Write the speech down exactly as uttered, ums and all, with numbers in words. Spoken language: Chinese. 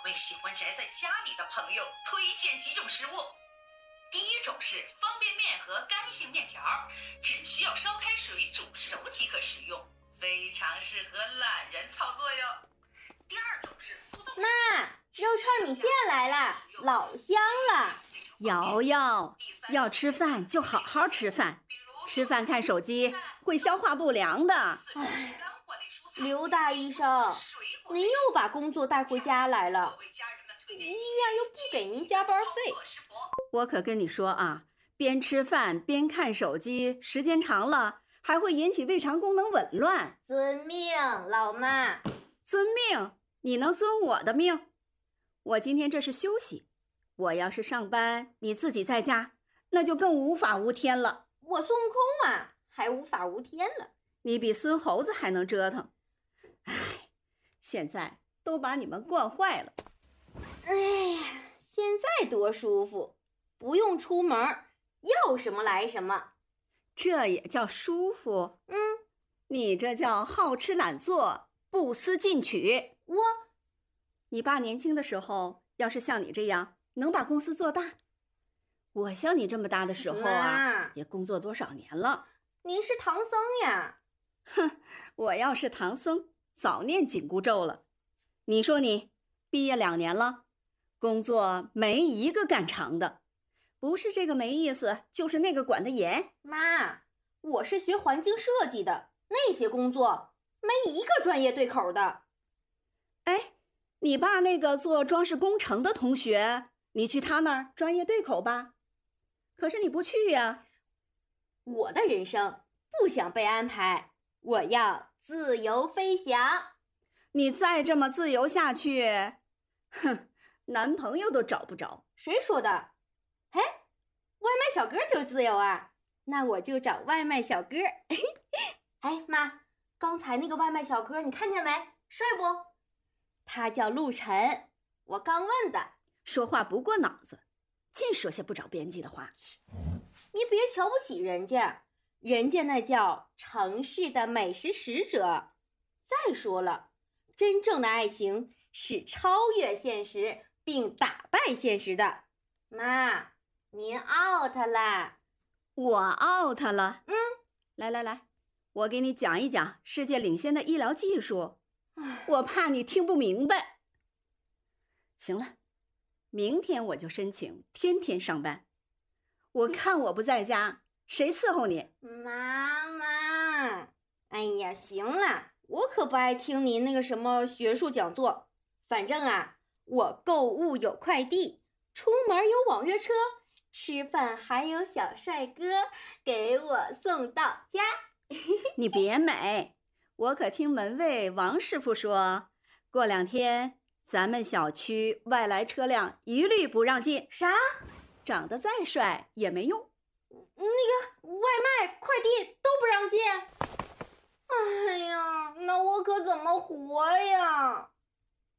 为喜欢宅在家里的朋友推荐几种食物。第一种是方便面和干性面条，只需要烧开水煮熟即可食用，非常适合懒人操作哟。第二种是速冻。 妈，肉串米线来了，老香了。 瑶瑶，要吃饭就好好吃饭，吃饭看手机会消化不良的。 唉，刘大医生，您又把工作带回家来了，医院又不给您加班费。 我可跟你说啊，边吃饭边看手机，时间长了还会引起胃肠功能紊乱。 遵命，老妈。 遵命？你能遵我的命？我今天这是休息，我要是上班，你自己在家，那就更无法无天了。 我孙悟空啊，还无法无天了。 你比孙猴子还能折腾。唉，现在都把你们惯坏了。 哎呀，现在多舒服，不用出门，要什么来什么。 这也叫舒服？ 嗯， 你这叫好吃懒做，不思进取。 我， 你爸年轻的时候，要是像你这样，能把公司做大。我像你这么大的时候啊，也工作多少年了。 您是唐僧呀？ 哼，我要是唐僧，早念紧箍咒了。你说你毕业两年了，工作没一个干长的，不是这个没意思，就是那个管得严。 妈，我是学环境设计的，那些工作没一个专业对口的。 哎，你爸那个做装饰工程的同学，你去他那儿专业对口吧？可是你不去呀。 我的人生不想被安排，我要自由飞翔。 你再这么自由下去，哼，男朋友都找不着。 谁说的？哎，外卖小哥就自由啊，那我就找外卖小哥。哎，妈，刚才那个外卖小哥你看见没？帅不？他叫陆晨，我刚问的。 说话不过脑子，净说些不着边际的话。 你别瞧不起人家，人家那叫城市的美食使者。再说了，真正的爱情是超越现实并打败现实的。妈，您 out 啦。 我 out 了？ 嗯， 来来来，我给你讲一讲世界领先的医疗技术。我怕你听不明白。行了，明天我就申请天天上班。我看我不在家，谁伺候你？ 妈妈，哎呀，行了，我可不爱听您那个什么学术讲座。反正啊，我购物有快递，出门有网约车，吃饭还有小帅哥给我送到家。 你别美，我可听门卫王师傅说，过两天咱们小区外来车辆一律不让进。 啥？ 长得再帅也没用， 那个外卖快递都不让进。哎呀，那我可怎么活呀？